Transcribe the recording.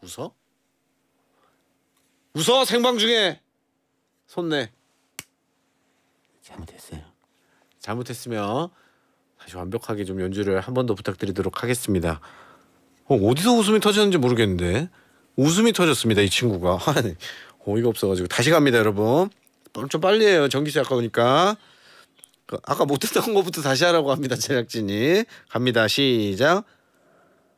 웃어? 웃어 생방 중에 손내. 잘못했어요. 잘못했으면 다시 완벽하게 좀 연주를 한 번 더 부탁드리도록 하겠습니다. 어디서 웃음이 터졌는지 모르겠는데 웃음이 터졌습니다 이 친구가. 어이가 없어가지고 다시 갑니다 여러분. 좀 빨리 해요. 전기세 아까우니까. 아까 못했던 것부터 다시 하라고 합니다 제작진이. 갑니다 시작.